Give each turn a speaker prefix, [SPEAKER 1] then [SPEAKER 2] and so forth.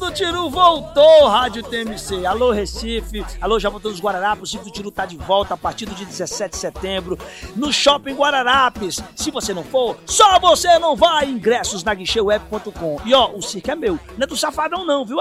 [SPEAKER 1] do Tiru voltou, Rádio TMC. Alô, Recife. Alô, Jaboatão dos Guararapes. O Circo do Tiru tá de volta a partir do dia 17 de setembro no Shopping Guararapes. Se você não for, só você não vai. Ingressos na guicheuweb.com. E ó, o circo é meu. Não é do Safadão não, viu?